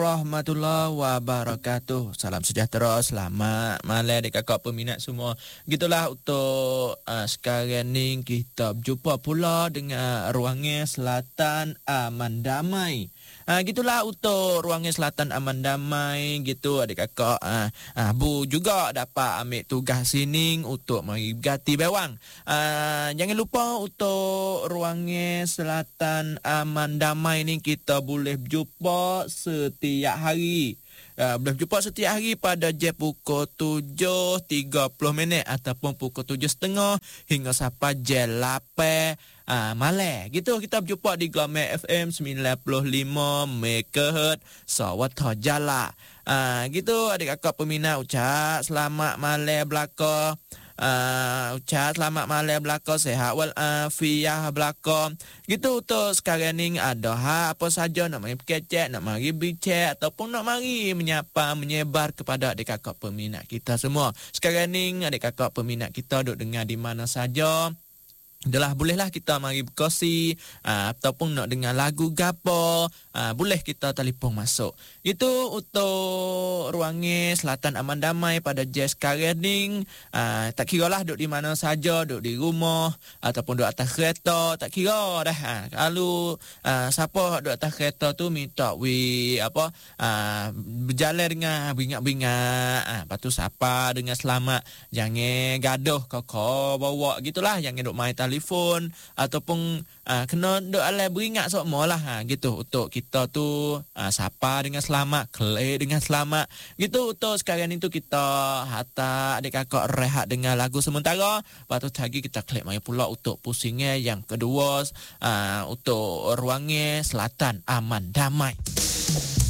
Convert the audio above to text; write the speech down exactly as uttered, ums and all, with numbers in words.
Rahmatullahi wabarakatuh. Salam sejahtera, selamat malam adik kakak peminat semua. Gitulah untuk uh, sekarang ni kita berjumpa pula dengan Ruangan Selatan Aman Damai. Ha, gitulah untuk Ruangan Selatan Aman Damai gitu adik kakak. Ha, ha, Bu juga dapat ambil tugas sini untuk mari berganti bewang. Ha, jangan lupa untuk Ruangan Selatan Aman Damai ni kita boleh berjumpa setiap hari. Uh, boleh berjumpa setiap hari pada jam pukul tujuh tiga puluh minit ataupun pukul tujuh tiga puluh hingga sampai jam lapan uh, malam. Gitu kita berjumpa di Glamour F M sembilan puluh lima megahertz Sawat Jala. Uh, gitu adik kakak peminat ucap selamat malam belaka. Uh, ucap selamat malam belaka, sehat wal afiah belaka. Gitu untuk sekarang ni ada ha, apa saja nak mari berkecek, nak mari bincang ataupun nak mari menyapa menyebar kepada adik kakak peminat kita semua. Sekarang ni adik kakak peminat kita duk dengar di mana saja. Adalah bolehlah kita mari berkongsi uh, ataupun nak dengar lagu gapo, uh, boleh kita telefon masuk. Itu untuk Ruangan Selatan Aman Damai pada jam sekarang ni. Uh, tak kira lah duduk di mana saja, duduk di rumah ataupun duduk atas kereta, tak kira dah. Uh, kalau uh, siapa duduk atas kereta tu minta we apa uh, berjalan dengan beringat-beringat, uh, lepas tu sapa dengan selamat, jangan gaduh kau bawa gitulah, jangan duk main telefon ataupun uh, kena duk alai beringat semua lah ha, gitu untuk kita tu uh, sapa dengan selamat, kelek dengan selamat gitu. Untuk sekarang itu kita hantar adik kakak rehat dengan lagu sementara, lepas tu lagi kita kelek mari pula untuk pusingnya yang kedua uh, untuk Ruangan Selatan Aman Damai.